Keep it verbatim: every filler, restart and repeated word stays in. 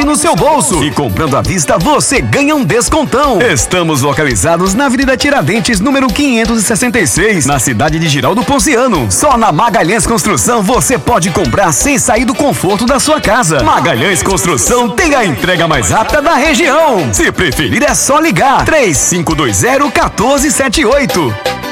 no seu bolso. E comprando à vista, você ganha um descontão. Estamos localizados na Avenida Tiradentes, número quinhentos e sessenta e seis, na cidade de Girau do Ponciano. Só na Magalhães Construção você pode comprar sem sair do conforto da sua casa. Magalhães Construção tem a entrega mais rápida da região. Se preferir, é só ligar três cinco dois zero um quatro sete oito.